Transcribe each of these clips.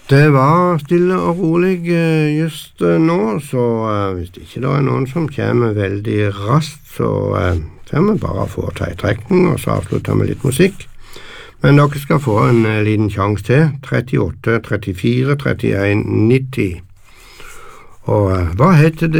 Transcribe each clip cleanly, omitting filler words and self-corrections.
Det var stille og rolig just nå, så hvis det ikke er noen som kommer veldig raskt, så får vi bare få ta en trekning, og så avslutte med litt musikk. Men dere skal få en liten sjanse til, 38, 34, 31, 90. Og hva heter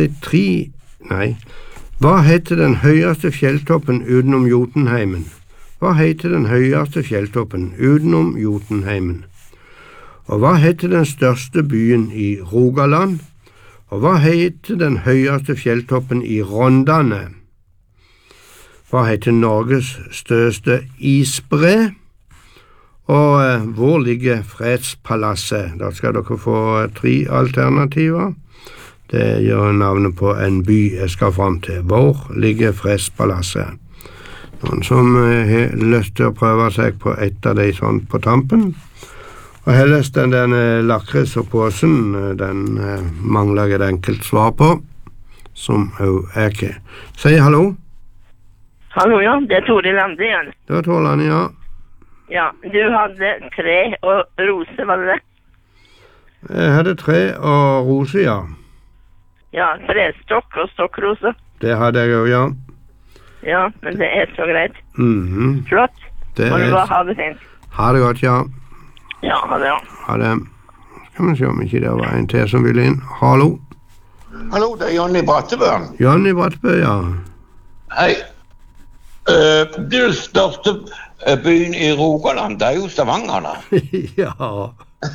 den høyeste fjelltoppen utenom Jotunheimen? Hva heter den høyeste fjelltoppen utenom Jotunheimen? Og hva heter den største byen i Rogaland? Og hva heter den høyeste fjelltoppen i Rondane? Hva heter Norges største isbre? Og hvor ligger Fredspalasset? Da skal dere få 3 alternativer. Det gjør navnet på en by jeg skal frem til. Hvor ligger Fredspalasset? Noen som har lyst til å prøve seg på et av de sånn på tampen? Og helst den lakris og påsen, den mangler jeg et enkelt svar på, som jo ikke. Si hallo. Hallo, ja. Det Tore Lande igjen. Det var Tore Lande, ja. Ja, du hadde 3 og rose, var det det? Jeg hadde 3 og rose, ja. Ja, trestokk og stokkrose. Det hadde jeg jo, ja. Ja, men det så greit. Mhm. Flott. Og du bare ha det fint. Ha det godt, ja. Ja, det. Ha det. Skal vi se om ikke det var en til som ville inn. Hallo. Hallo, det Jonny Brattebø. Jonny Brattebø, ja. Hei. Den største byen i Rogaland, det jo Stavanger, da. Ja.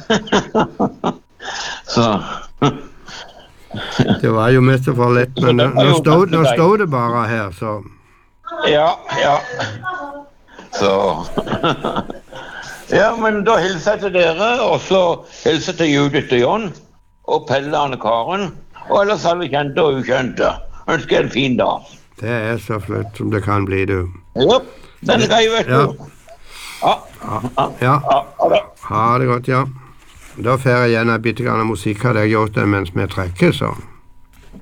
Så. Det var jo mest for lett, men nå stod det bare her, så. Ja. Så. Ja, men da hilser jeg til dere, og så hilser jeg til Judith og Jon, og Pelle og Karen, og ellers alle kjente og ukjente. Ønsker en fin dag. Det så flott som det kan bli, du. Ja, den grei, vet du. Ja. Ha det godt, ja. Da får jeg igjen en bitte grann musikk, hadde jeg gjort det mens vi trekker, så.